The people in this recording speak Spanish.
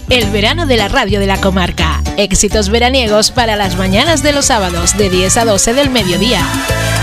el verano de la radio de la comarca. Éxitos veraniegos para las mañanas de los sábados de 10 a 12 del mediodía.